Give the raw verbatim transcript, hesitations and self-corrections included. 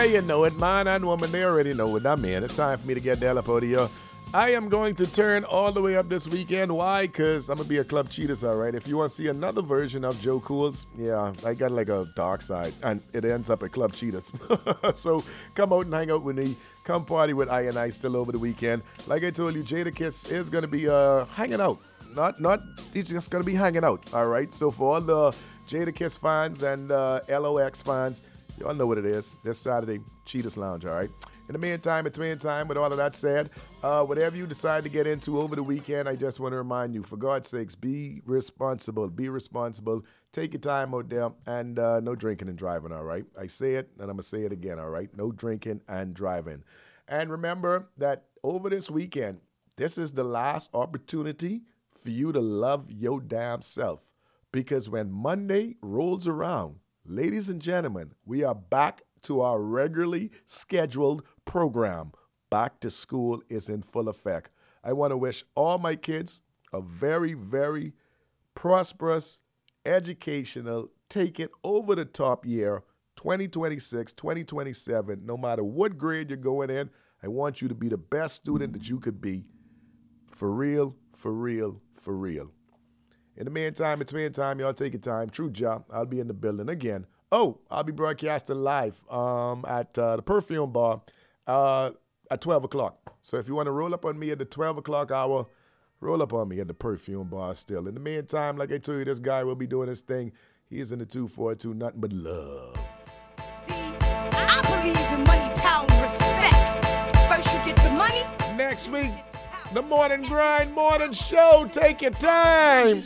Yeah, you know it, man and woman, they already know it. That man, it's time for me to get the hell up out of here. I am going to turn all the way up this weekend. Why? Because I'm going to be a Club Cheetahs, all right? If you want to see another version of Joe Cools, yeah, I got like a dark side, and it ends up at Club Cheetahs. So come out and hang out with me. Come party with I and I still over the weekend. Like I told you, Jadakiss is going to be uh, hanging out. Not, not, he's just going to be hanging out, all right? So for all the Jadakiss fans and uh, L O X fans, y'all know what it is. This Saturday, Cheetahs Lounge, all right? In the meantime, between time, with all of that said, uh, whatever you decide to get into over the weekend, I just want to remind you, for God's sakes, be responsible. Be responsible. Take your time out there, and uh, no drinking and driving, all right? I say it, and I'm going to say it again, all right? No drinking and driving. And remember that over this weekend, this is the last opportunity for you to love your damn self. Because when Monday rolls around, ladies and gentlemen, we are back to our regularly scheduled program. Back to school is in full effect. I want to wish all my kids a very, very prosperous, educational, take it over the top year, twenty twenty-six, twenty twenty-seven. No matter what grade you're going in, I want you to be the best student that you could be. For real, for real, for real. In the meantime, between time, y'all take your time. True job. I'll be in the building again. Oh, I'll be broadcasting live um, at uh, the Perfume Bar uh, at twelve o'clock. So if you want to roll up on me at the twelve o'clock hour, roll up on me at the Perfume Bar still. In the meantime, like I told you, this guy will be doing his thing. He is in the two forty-two, nothing but love. See, I believe in money, power, and respect. First you get the money. Next week, the Morning Grind Morning Show. Take your time.